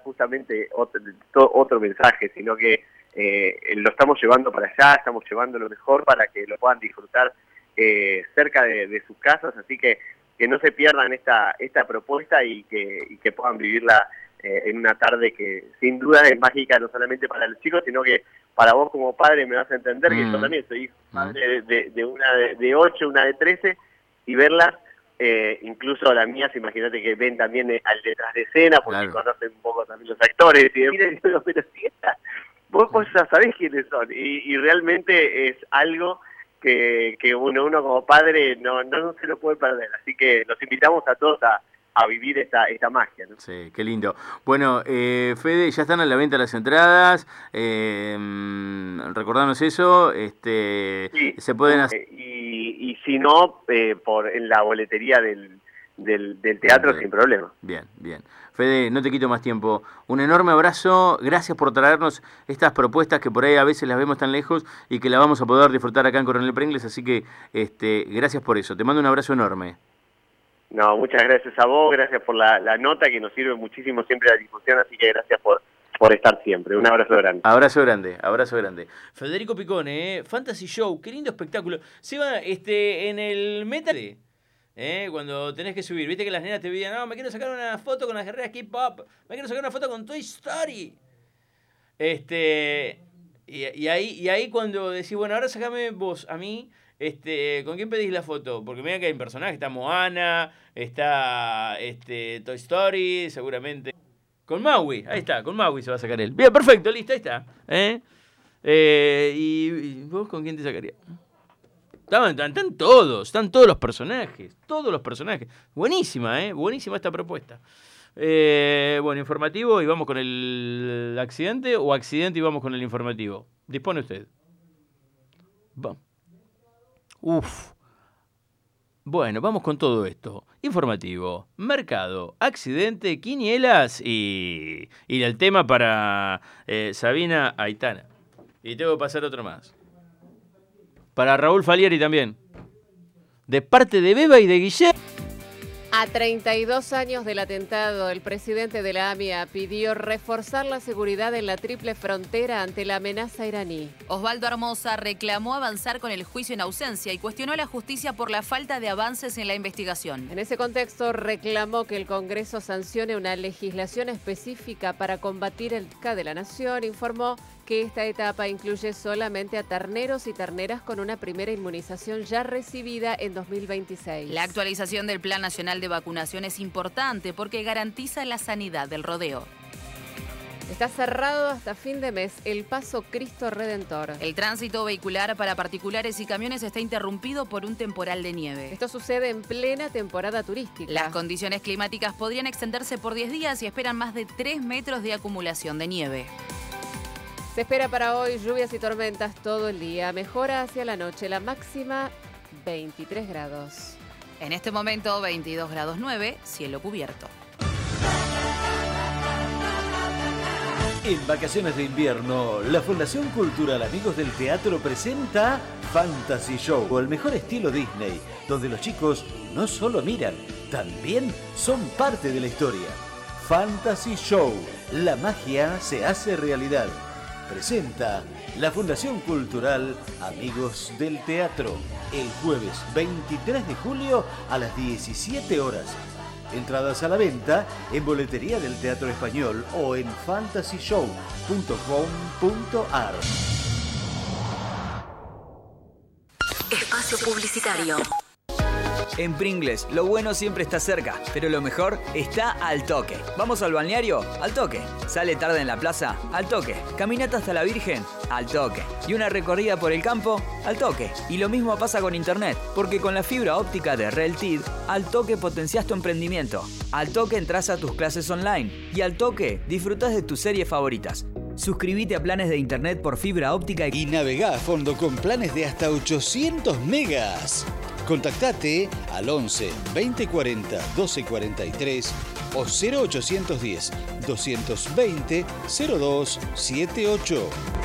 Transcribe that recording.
justamente otro mensaje, sino que lo estamos llevando para allá, estamos llevando lo mejor para que lo puedan disfrutar cerca de sus casas, así que no se pierdan esta propuesta y que puedan vivirla en una tarde que sin duda es mágica, no solamente para los chicos, sino que para vos como padre me vas a entender que yo también soy padre de una de 8, una de 13, y verlas, incluso las mías, imagínate que ven también al detrás de escena, porque conocen un poco también los actores, y miren, pero si vos ya sabés quiénes son, y realmente es algo que uno como padre no se lo puede perder, así que los invitamos a todos a vivir esta magia, ¿no? Sí, qué lindo. Bueno, Fede, ya están a la venta las entradas, recordanos eso, sí, se pueden hacer... y si no, en la boletería del teatro, sin problema. Bien, bien. Fede, no te quito más tiempo. Un enorme abrazo, gracias por traernos estas propuestas que por ahí a veces las vemos tan lejos y que las vamos a poder disfrutar acá en Coronel Pringles, así que gracias por eso. Te mando un abrazo enorme. No, muchas gracias a vos, gracias por la nota que nos sirve muchísimo siempre la difusión, así que gracias por estar siempre. Un abrazo grande. Abrazo grande, abrazo grande. Federico Picone, Fantasy Show, qué lindo espectáculo. Se va en el Metal, cuando tenés que subir, viste que las nenas te piden, no, me quiero sacar una foto con las guerreras K-pop, me quiero sacar una foto con Toy Story. Y ahí cuando decís, bueno, ahora sacame vos a mí, ¿con quién pedís la foto? Porque mira que hay un personaje, está Moana, está Toy Story, seguramente. Con Maui, ahí está, con Maui se va a sacar él. Bien, perfecto, listo, ahí está. ¿Y vos con quién te sacarías? Están todos los personajes, Buenísima, buenísima esta propuesta. Bueno, informativo y vamos con el accidente, o accidente y vamos con el informativo. Dispone usted. Bueno, vamos con todo esto. Informativo, mercado, accidente, quinielas y el tema para Sabina Aitana. Y tengo que pasar otro más. Para Raúl Falieri también. De parte de Beba y de Guillermo. A 32 años del atentado, el presidente de la AMIA pidió reforzar la seguridad en la triple frontera ante la amenaza iraní. Osvaldo Hermosa reclamó avanzar con el juicio en ausencia y cuestionó a la justicia por la falta de avances en la investigación. En ese contexto, reclamó que el Congreso sancione una legislación específica para combatir el K de la Nación. Informó que esta etapa incluye solamente a terneros y terneras con una primera inmunización ya recibida en 2026. La actualización del Plan Nacional de Vacunación es importante porque garantiza la sanidad del rodeo. Está cerrado hasta fin de mes el Paso Cristo Redentor. El tránsito vehicular para particulares y camiones está interrumpido por un temporal de nieve. Esto sucede en plena temporada turística. Las condiciones climáticas podrían extenderse por 10 días y esperan más de 3 metros de acumulación de nieve. Se espera para hoy lluvias y tormentas todo el día. Mejora hacia la noche, la máxima 23 grados. En este momento 22 grados 9, cielo cubierto. En vacaciones de invierno, la Fundación Cultural Amigos del Teatro presenta Fantasy Show, o el mejor estilo Disney, donde los chicos no solo miran, también son parte de la historia. Fantasy Show, la magia se hace realidad. Presenta la Fundación Cultural Amigos del Teatro, el jueves 23 de julio a las 17 horas. Entradas a la venta en Boletería del Teatro Español o en fantasyshow.com.ar. Espacio publicitario. En Pringles, lo bueno siempre está cerca, pero lo mejor está al toque. ¿Vamos al balneario? Al toque. ¿Sale tarde en la plaza? Al toque. ¿Caminata hasta la Virgen? Al toque. ¿Y una recorrida por el campo? Al toque. Y lo mismo pasa con internet, porque con la fibra óptica de Reltid, al toque potenciás tu emprendimiento. Al toque entras a tus clases online. Y al toque disfrutás de tus series favoritas. Suscríbete a planes de internet por fibra óptica y navegá a fondo con planes de hasta 800 megas. Contactate al 11 2040 1243 o 0810 220 0278.